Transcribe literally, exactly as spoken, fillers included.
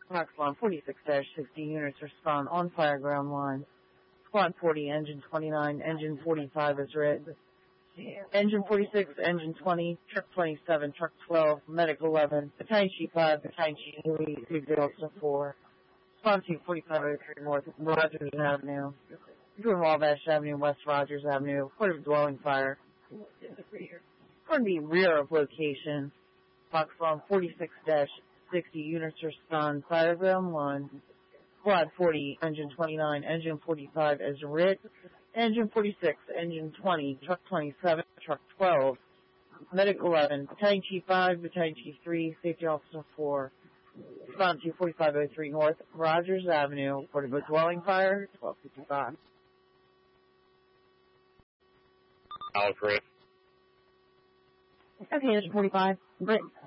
Foxconn forty-six dash sixty units respond on fire ground line. Squad forty, engine twenty-nine, engine forty-five is red. Engine forty-six, engine twenty, truck twenty-seven, truck twelve, medic eleven, battalion chief five, battalion chief three, Big Delta four. Squad two forty-five oh three North, Rogers Avenue. Between Wabash Avenue and West Rogers Avenue, report of dwelling fire. Going to be rear of location. Foxconn forty-six dash sixty units respond, fire ground one. Squad forty, engine twenty-nine, engine forty-five is red. Engine forty-six, engine twenty, truck twenty-seven, truck twelve, medic eleven, battalion chief five, battalion chief three, safety officer four. Respond to forty-five oh three North, Rogers Avenue, report of dwelling fire, twelve fifty-five. Alfred. Okay, engine forty-five, Britain.